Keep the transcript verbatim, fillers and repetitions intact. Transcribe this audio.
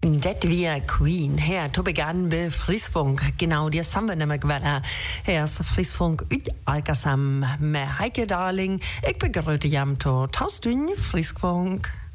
Det via Queen her to begann ved Friskfunk. Genau, det er sammen med hvad der her er Friskfunk ud alka sammen med Heike Darling. Jeg begrødte hjem til Taustyn Friskfunk.